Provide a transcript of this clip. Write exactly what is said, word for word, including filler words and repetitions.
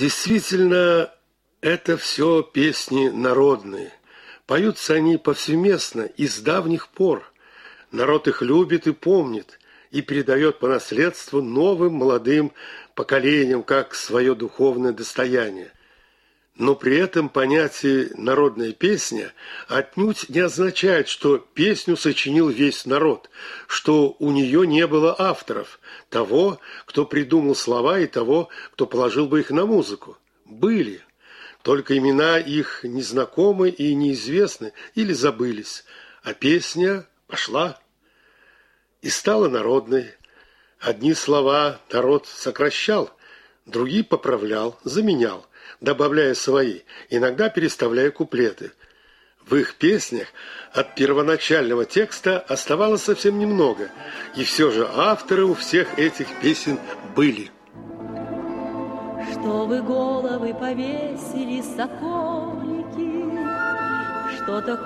Действительно, это все песни народные. Поются они повсеместно и с давних пор. Народ их любит и помнит, и передает по наследству новым молодым поколениям как свое духовное достояние. Но при этом понятие «народная песня» отнюдь не означает, что песню сочинил весь народ, что у нее не было авторов, того, кто придумал слова, и того, кто положил бы их на музыку. Были, только имена их незнакомы и неизвестны или забылись, а песня пошла и стала народной. Одни слова народ сокращал, другие поправлял, заменял, добавляя свои, иногда переставляя куплеты. В их песнях от первоначального текста оставалось совсем немного, и все же авторы у всех этих песен были. Что вы головы повесили, соколики, что-то